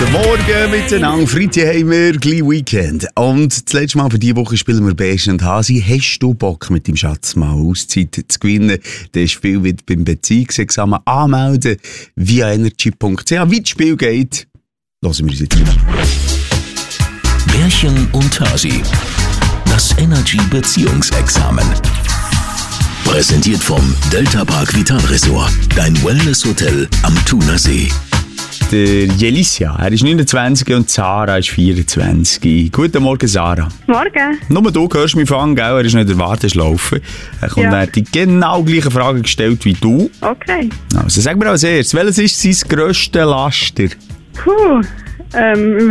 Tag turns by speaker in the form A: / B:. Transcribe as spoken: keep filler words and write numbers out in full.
A: Guten Morgen miteinander. Freitag haben wir gleich Weekend. Und das letzte Mal für diese Woche spielen wir Beige und Hasi. Hast du Bock, mit dem Schatz mal Auszeit zu gewinnen? Das Spiel wird beim Beziehungsexamen anmelden via energy punkt c h. Wie das Spiel geht, hören wir uns jetzt wieder.
B: Bärchen und Hasi. Das Energy Beziehungsexamen. Präsentiert vom Delta Park Vital Resort. Dein Wellness-Hotel am Thunersee.
A: Der Jelicia, er ist neunundzwanzig und Sarah ist vierundzwanzig. Guten Morgen, Sarah.
C: Morgen.
A: Nur du hörst mich fangen, gell? Er ist nicht in der Warteschlaufe. Er kommt
C: Ja.
A: ja. die genau gleiche Frage gestellt wie du.
C: Okay.
A: Also sag mir als erstes, welches ist sein grösstes Laster?
C: Puh. Ähm,